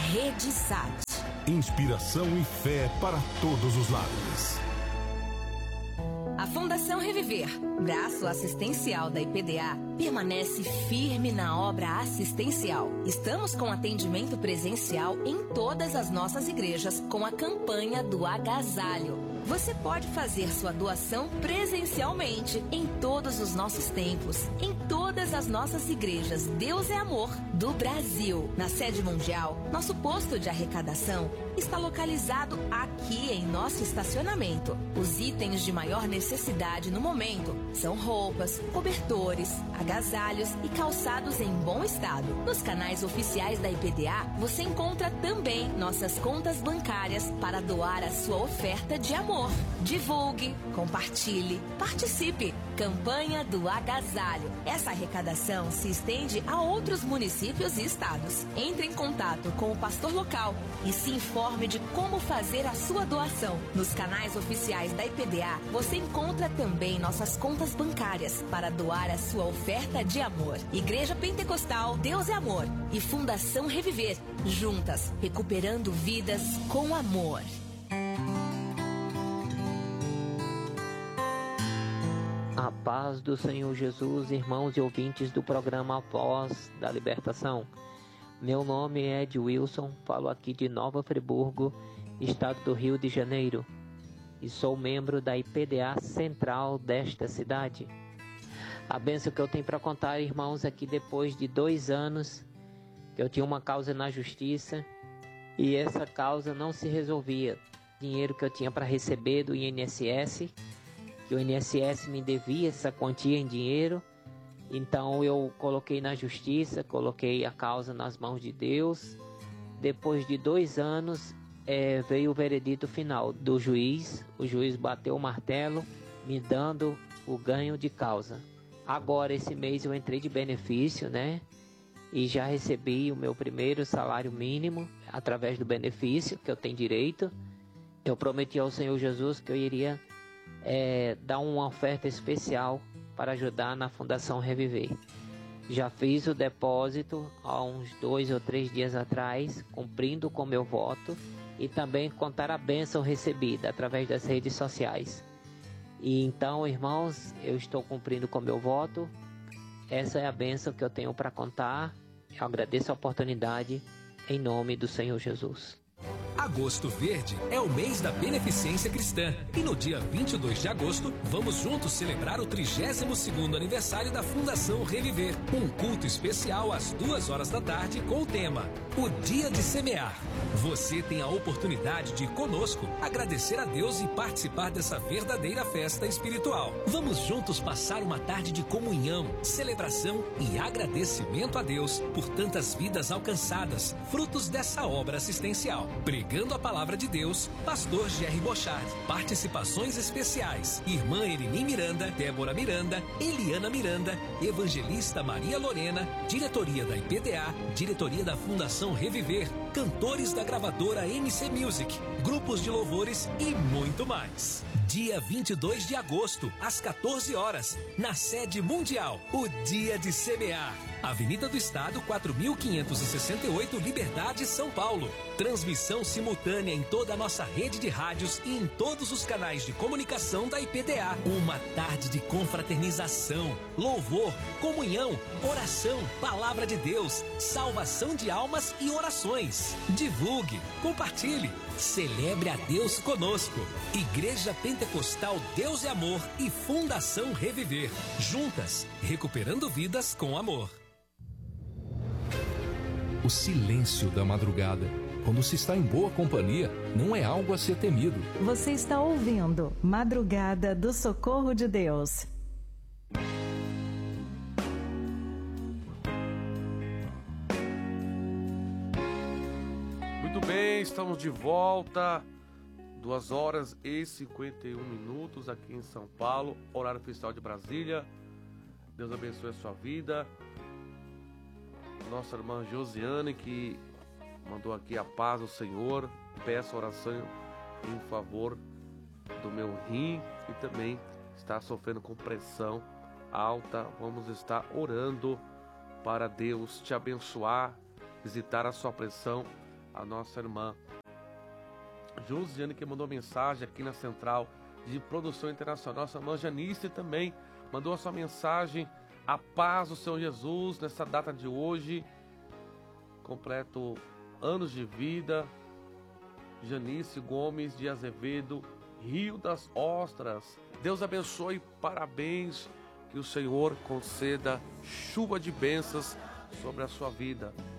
Rede Sat. Inspiração e fé para todos os lados. A Fundação Reviver, braço assistencial da IPDA, permanece firme na obra assistencial. Estamos com atendimento presencial em todas as nossas igrejas com a campanha do agasalho. Você pode fazer sua doação presencialmente em todos os nossos templos, em todas as nossas igrejas Deus é Amor do Brasil. Na sede mundial, nosso posto de arrecadação está localizado aqui em nosso estacionamento. Os itens de maior necessidade no momento são roupas, cobertores, agasalhos e calçados em bom estado. Nos canais oficiais da IPDA, você encontra também nossas contas bancárias para doar a sua oferta de amor. Divulgue, compartilhe, participe. Campanha do Agasalho. Essa arrecadação se estende a outros municípios e estados. Entre em contato com o pastor local e se informe de como fazer a sua doação. Nos canais oficiais da IPDA, você encontra também nossas contas bancárias para doar a sua oferta de amor. Igreja Pentecostal Deus é Amor e Fundação Reviver, juntas, recuperando vidas com amor. A paz do Senhor Jesus, irmãos e ouvintes do programa A Voz da Libertação. Meu nome é Ed Wilson, falo aqui de Nova Friburgo, estado do Rio de Janeiro, e sou membro da IPDA Central desta cidade. A bênção que eu tenho para contar, irmãos, é que depois de 2 anos que eu tinha uma causa na justiça e essa causa não se resolvia. Dinheiro que eu tinha para receber do INSS, que o INSS me devia essa quantia em dinheiro, então eu coloquei na justiça, coloquei a causa nas mãos de Deus. Depois de 2 anos veio o veredito final do juiz. O juiz bateu o martelo, me dando o ganho de causa. Agora esse mês eu entrei de benefício, né? E já recebi o meu primeiro salário mínimo através do benefício que eu tenho direito. Eu prometi ao Senhor Jesus que eu iria dar uma oferta especial para ajudar na Fundação Reviver. Já fiz o depósito há uns 2 ou 3 dias atrás, cumprindo com meu voto, e também contar a bênção recebida através das redes sociais. E então, irmãos, eu estou cumprindo com meu voto. Essa é a bênção que eu tenho para contar. Eu agradeço a oportunidade em nome do Senhor Jesus. Agosto Verde é o mês da beneficência cristã e no dia 22 de agosto vamos juntos celebrar o 32º aniversário da Fundação Reviver. Um culto especial às 2h da tarde com o tema O Dia de Semear. Você tem a oportunidade de ir conosco, agradecer a Deus e participar dessa verdadeira festa espiritual. Vamos juntos passar uma tarde de comunhão, celebração e agradecimento a Deus por tantas vidas alcançadas, frutos dessa obra assistencial. Pregando a palavra de Deus, Pastor Jerry Bochard. Participações especiais: Irmã Elini Miranda, Débora Miranda, Eliana Miranda, Evangelista Maria Lorena, Diretoria da IPDA, Diretoria da Fundação Reviver, cantores da gravadora MC Music, grupos de louvores e muito mais. Dia 22 de agosto, às 14 horas, na sede mundial, o Dia de Semear. Avenida do Estado, 4.568, Liberdade, São Paulo. Transmissão simultânea em toda a nossa rede de rádios e em todos os canais de comunicação da IPDA. Uma tarde de confraternização, louvor, comunhão, oração, palavra de Deus, salvação de almas e orações. Divulgue, compartilhe, celebre a Deus conosco. Igreja Pentecostal Deus é Amor e Fundação Reviver. Juntas, recuperando vidas com amor. O silêncio da madrugada, quando se está em boa companhia, não é algo a ser temido. Você está ouvindo Madrugada do Socorro de Deus. Muito bem, estamos de volta. 2h51 aqui em São Paulo, horário oficial de Brasília. Deus abençoe a sua vida. Nossa irmã Josiane, que mandou aqui a paz do Senhor. Peço oração em favor do meu rim e também está sofrendo com pressão alta. Vamos estar orando para Deus te abençoar, visitar a sua pressão a nossa irmã Josiane, que mandou mensagem aqui na Central de Produção Internacional. Nossa irmã Janice também mandou a sua mensagem. A paz do Senhor Jesus nessa data de hoje. Completo anos de vida. Janice Gomes de Azevedo, Rio das Ostras. Deus abençoe, parabéns. Que o Senhor conceda chuva de bênçãos sobre a sua vida.